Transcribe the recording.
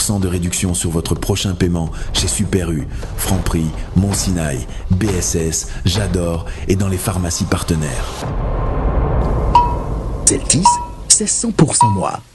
30% de réduction sur votre prochain paiement chez Super U, Franprix, Monsinaï, BSS, J'adore et dans les pharmacies partenaires. Celtis, c'est 100% moi.